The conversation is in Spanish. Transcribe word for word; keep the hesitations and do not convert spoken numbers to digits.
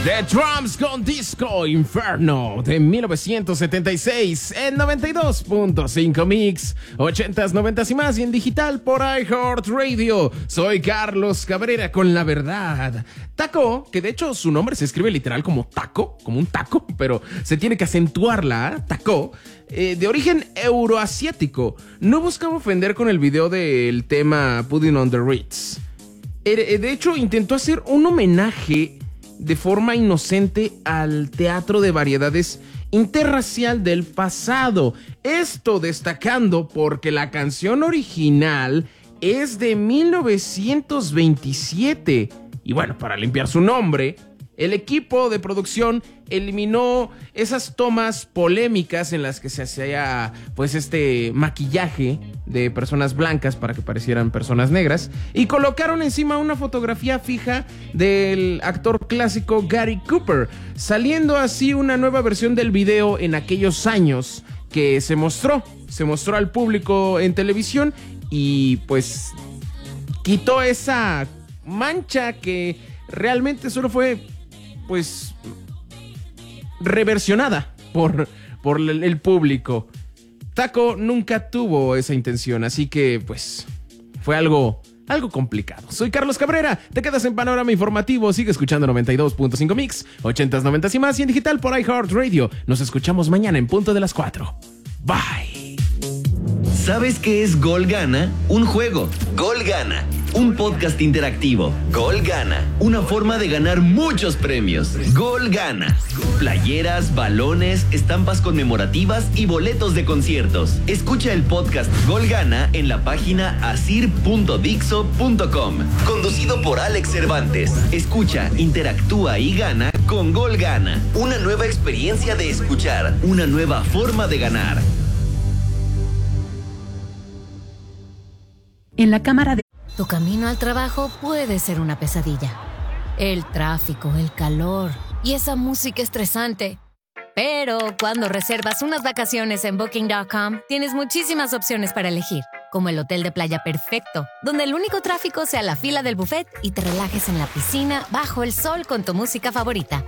The Drums con Disco Inferno de mil novecientos setenta y seis en noventa y dos punto cinco Mix, ochentas, noventas y más, y en digital por iHeartRadio. Soy Carlos Cabrera con la verdad. Taco, que de hecho su nombre se escribe literal como taco, como un taco, pero se tiene que acentuar la A, Taco, eh, de origen euroasiático. No buscaba ofender con el video del tema Putting on the Ritz. Eh, de hecho, intentó hacer un homenaje de forma inocente al teatro de variedades interracial del pasado. Esto destacando porque la canción original es de mil novecientos veintisiete. Y bueno, para limpiar su nombre, el equipo de producción eliminó esas tomas polémicas en las que se hacía pues este maquillaje de personas blancas para que parecieran personas negras, y colocaron encima una fotografía fija del actor clásico Gary Cooper, saliendo así una nueva versión del video en aquellos años que se mostró, se mostró al público en televisión y pues quitó esa mancha que realmente solo fue pues reversionada por, por el público. Taco nunca tuvo esa intención, así que pues fue algo, algo complicado. Soy Carlos Cabrera, te quedas en Panorama Informativo, sigue escuchando noventa y dos punto cinco Mix, ochentas, noventas y más, y en digital por iHeartRadio. Nos escuchamos mañana en punto de las cuatro. Bye. ¿Sabes qué es Gol Gana? Un juego. Gol Gana. Un podcast interactivo. Gol Gana. Una forma de ganar muchos premios. Gol Gana. Playeras, balones, estampas conmemorativas y boletos de conciertos. Escucha el podcast Gol Gana en la página asir punto dixo punto com. Conducido por Alex Cervantes. Escucha, interactúa y gana con Gol Gana. Una nueva experiencia de escuchar. Una nueva forma de ganar. En la cámara de... Tu camino al trabajo puede ser una pesadilla. El tráfico, el calor y esa música estresante. Pero cuando reservas unas vacaciones en booking punto com, tienes muchísimas opciones para elegir, como el hotel de playa perfecto, donde el único tráfico sea la fila del buffet y te relajes en la piscina bajo el sol con tu música favorita.